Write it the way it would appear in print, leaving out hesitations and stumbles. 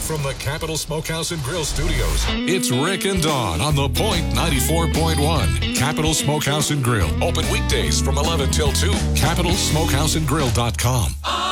from the Capital Smokehouse and Grill Studios, it's Rick and Dawn on The Point 94.1. Capital Smokehouse and Grill. Open weekdays from 11 till 2. CapitalSmokehouseandGrill.com.